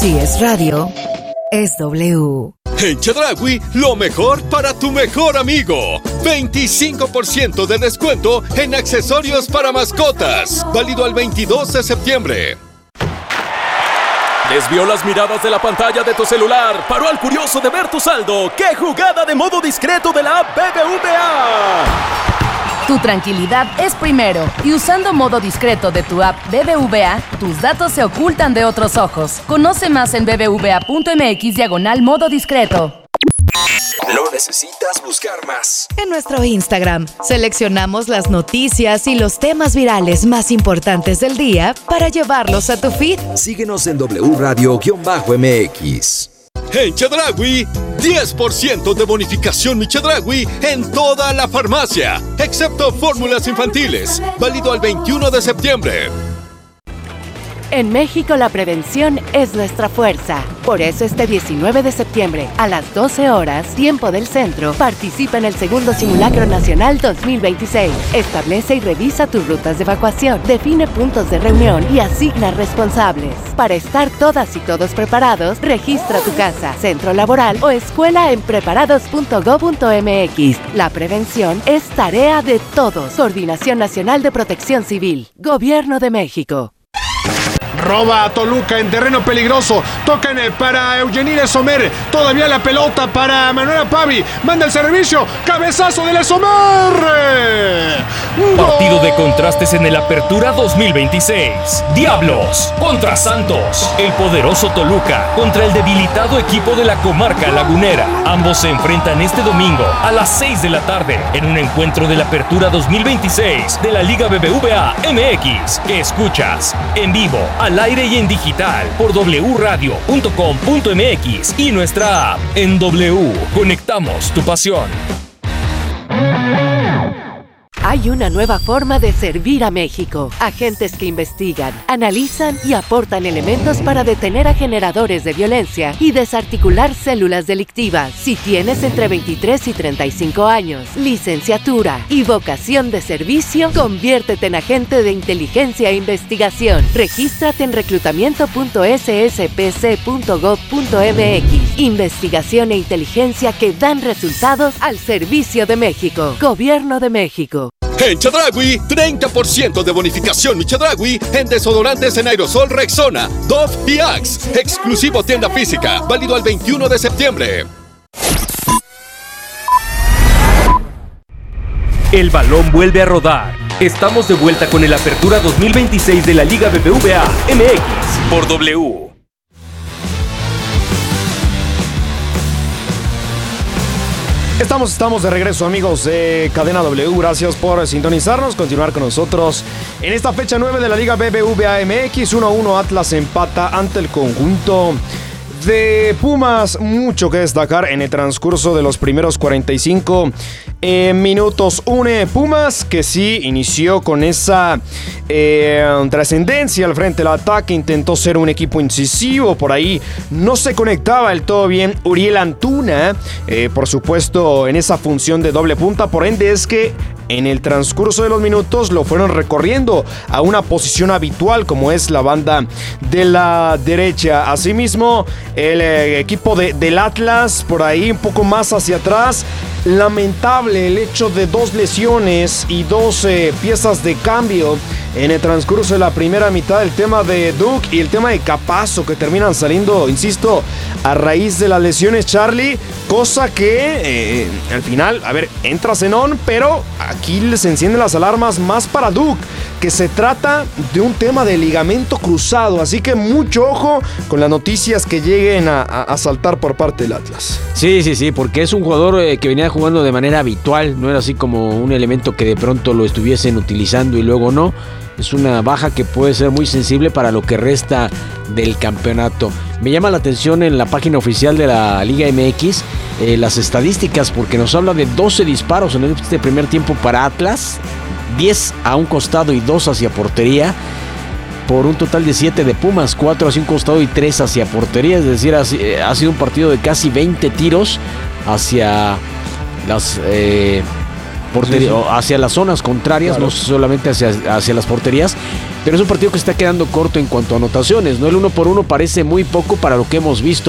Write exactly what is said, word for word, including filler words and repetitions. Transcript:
Si es radio, es W. En Chedraui, lo mejor para tu mejor amigo. veinticinco por ciento de descuento en accesorios para mascotas. Válido al veintidós de septiembre. Desvió las miradas de la pantalla de tu celular. Paró al curioso de ver tu saldo. ¡Qué jugada de modo discreto de la app B B V A! Tu tranquilidad es primero, y usando modo discreto de tu app B B V A, tus datos se ocultan de otros ojos. Conoce más en bbva.mx diagonal modo discreto. No necesitas buscar más. En nuestro Instagram, seleccionamos las noticias y los temas virales más importantes del día para llevarlos a tu feed. Síguenos en W Radio-M X. En Chedraui, diez por ciento de bonificación Mi Chedraui en toda la farmacia, excepto fórmulas infantiles. Válido al veintiuno de septiembre. En México la prevención es nuestra fuerza. Por eso este diecinueve de septiembre, a las doce horas, tiempo del centro, participa en el segundo Simulacro Nacional dos mil veintiséis. Establece y revisa tus rutas de evacuación, define puntos de reunión y asigna responsables. Para estar todas y todos preparados, registra tu casa, centro laboral o escuela en preparados punto gob punto m x. La prevención es tarea de todos. Coordinación Nacional de Protección Civil. Gobierno de México. Roba a Toluca en terreno peligroso. Tocan para Eugenie Sommer. Todavía la pelota para Manuela Pavi. Manda el servicio. Cabezazo de Sommer. Partido de contrastes en el Apertura dos mil veintiséis. Diablos contra Santos. El poderoso Toluca contra el debilitado equipo de la comarca lagunera. Ambos se enfrentan este domingo a las seis de la tarde en un encuentro de la Apertura dos mil veintiséis de la Liga B B V A M X. Que escuchas en vivo, al aire y en digital por w radio punto com punto m x y nuestra app. En W, conectamos tu pasión. Hay una nueva forma de servir a México. Agentes que investigan, analizan y aportan elementos para detener a generadores de violencia y desarticular células delictivas. Si tienes entre veintitrés y treinta y cinco años, licenciatura y vocación de servicio, conviértete en agente de inteligencia e investigación. Regístrate en reclutamiento punto s s p c punto gob punto m x. Investigación e inteligencia que dan resultados al servicio de México. Gobierno de México. En Chedraui, treinta por ciento de bonificación Mi Chedraui en desodorantes en aerosol Rexona, Dove y Axe. Exclusivo tienda física, válido al veintiuno de septiembre. El balón vuelve a rodar. Estamos de vuelta con el Apertura dos mil veintiséis de la Liga B B V A M X por W. Estamos, estamos de regreso, amigos de Cadena W. Gracias por sintonizarnos, continuar con nosotros en esta fecha nueve de la Liga B B V A M X. uno a uno Atlas empata ante el conjunto de Pumas. Mucho que destacar en el transcurso de los primeros cuarenta y cinco eh, minutos. Une Pumas que sí inició con esa eh, trascendencia al frente del ataque. Intentó ser un equipo incisivo. Por ahí no se conectaba del todo bien Uriel Antuna. Eh, por supuesto en esa función de doble punta. Por ende es que en el transcurso de los minutos lo fueron recorriendo a una posición habitual como es la banda de la derecha. Asimismo, el eh, equipo de, del Atlas por ahí un poco más hacia atrás. Lamentable el hecho de dos lesiones y dos eh, piezas de cambio en el transcurso de la primera mitad. El tema de Duke y el tema de Capazo que terminan saliendo, insisto, a raíz de las lesiones, Charlie. Cosa que eh, al final, a ver, entra Zenón, pero aquí les encienden las alarmas más para Duke, que se trata de un tema de ligamento cruzado. Así que mucho ojo con las noticias que lleguen a, a, a saltar por parte del Atlas. Sí, sí, sí, porque es un jugador eh, que venía jugando de manera habitual. No era así como un elemento que de pronto lo estuviesen utilizando y luego no. Es una baja que puede ser muy sensible para lo que resta del campeonato. Me llama la atención en la página oficial de la Liga M X eh, las estadísticas, porque nos habla de doce disparos en este primer tiempo para Atlas, diez a un costado y dos hacia portería, por un total de siete de Pumas, cuatro hacia un costado y tres hacia portería. Es decir, ha, ha sido un partido de casi veinte tiros hacia las... Eh, Portería, sí, sí. hacia las zonas contrarias, claro. No solamente hacia, hacia las porterías. pero es un partido que está quedando corto en cuanto a anotaciones, ¿no? El uno por uno parece muy poco para lo que hemos visto